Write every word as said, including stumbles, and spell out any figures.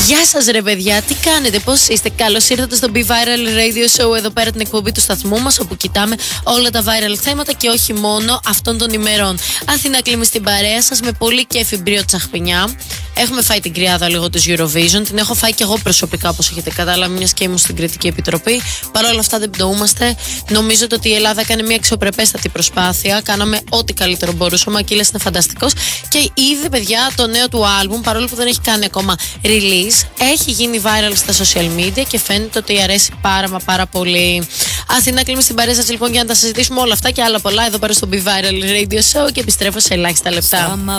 Γεια σας ρε παιδιά, τι κάνετε, πώς είστε? Καλώς ήρθατε στο Be Viral Radio Show, εδώ πέρα την εκπομπή του σταθμού μας, όπου κοιτάμε όλα τα viral θέματα και όχι μόνο αυτών των ημερών. Αθηνά Κλίμη στην παρέα σας με πολύ κέφι μπρίο τσαχπινιά. Έχουμε φάει την κρυάδα λίγο της Eurovision, την έχω φάει και εγώ προσωπικά, όπως έχετε κατάλαβει, μιας και ήμουν στην Κριτική Επιτροπή. Παρ' όλα αυτά δεν πτωούμαστε. Νομίζω ότι η Ελλάδα έκανε μια αξιοπρεπέστατη προσπάθεια. Κάναμε ό,τι καλύτερο μπορούσαμε. Ο Ακύλας είναι φανταστικός. Και ήδη, παιδιά, το νέο του άλμπουμ, παρόλο που δεν έχει κάνει ακόμα release, έχει γίνει viral στα social media και φαίνεται ότι αρέσει πάρα μα πάρα πολύ. Αθηνά Κλίμη στην παρέα σας λοιπόν για να τα συζητήσουμε όλα αυτά και άλλα πολλά εδώ πέρα στο Be Viral Radio Show και επιστρέφω σε ελάχιστα λεπτά.